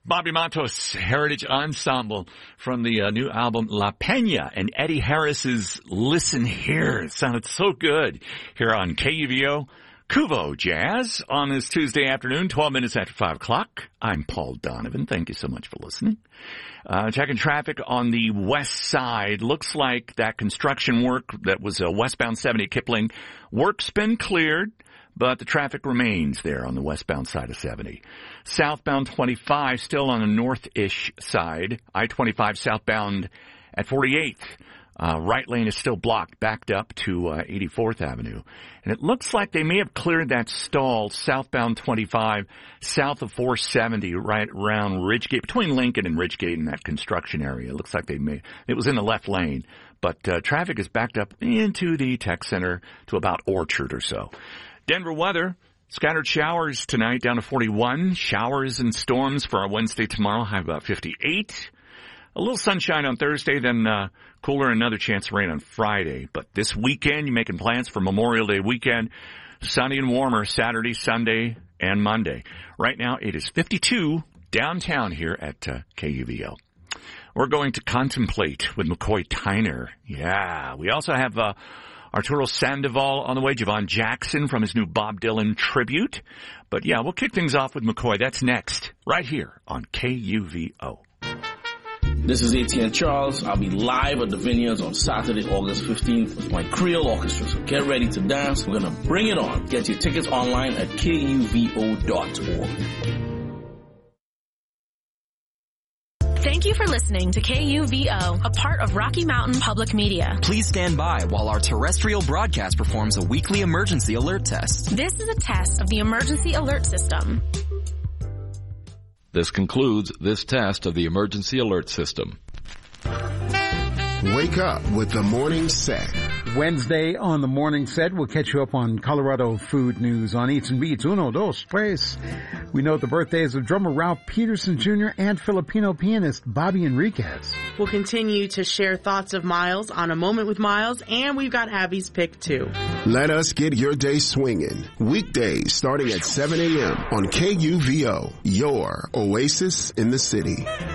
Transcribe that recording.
Bobby Matos, Heritage Ensemble from the new album La Peña, and Eddie Harris's Listen Here. It sounded so good here on KUVO. Kuvo Jazz on this Tuesday afternoon, 12 minutes after 5 o'clock. I'm Paul Donovan. Thank you so much for listening. Checking traffic on the west side. Looks like that construction work that was westbound 70 Kipling, work's been cleared, but the traffic remains there on the westbound side of 70. Southbound 25 still on the north-ish side. I-25 southbound at 48th. Right lane is still blocked, backed up to 84th Avenue. And it looks like they may have cleared that stall southbound 25, south of 470, right around Ridgegate, between Lincoln and Ridgegate in that construction area. It looks like it was in the left lane. But traffic is backed up into the tech center to about Orchard or so. Denver weather, scattered showers tonight down to 41. Showers and storms for our Wednesday tomorrow, high about 58. A little sunshine on Thursday, then cooler and another chance of rain on Friday. But this weekend, you're making plans for Memorial Day weekend. Sunny and warmer Saturday, Sunday, and Monday. Right now, it is 52 downtown here at KUVO. We're going to contemplate with McCoy Tyner. Yeah, we also have Arturo Sandoval on the way, Javon Jackson from his new Bob Dylan tribute. But yeah, we'll kick things off with McCoy. That's next, right here on KUVO. This is ATN Charles. I'll be live at the Vineyards on Saturday, August 15th with my Creole Orchestra. So get ready to dance. We're going to bring it on. Get your tickets online at kuvo.org. Thank you for listening to KUVO, a part of Rocky Mountain Public Media. Please stand by while our terrestrial broadcast performs a weekly emergency alert test. This is a test of the emergency alert system. This concludes this test of the emergency alert system. Wake up with the morning set. Wednesday on the morning set, we'll catch you up on Colorado food news on Eats and Beats. Uno, dos, tres. We note the birthdays of drummer Ralph Peterson Jr. and Filipino pianist Bobby Enriquez. We'll continue to share thoughts of Miles on A Moment with Miles, and we've got Abby's pick too. Let us get your day swinging. Weekdays starting at 7 a.m. on KUVO, your oasis in the city.